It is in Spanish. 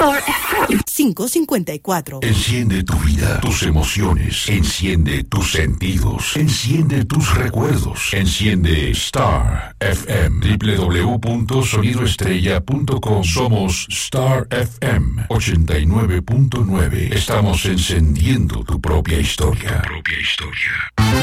Star FM 554. Enciende tu vida, tus emociones, enciende tus sentidos, enciende tus recuerdos, enciende Star FM, www.sonidoestrella.com. Somos Star FM 89.9. Estamos encendiendo tu propia historia.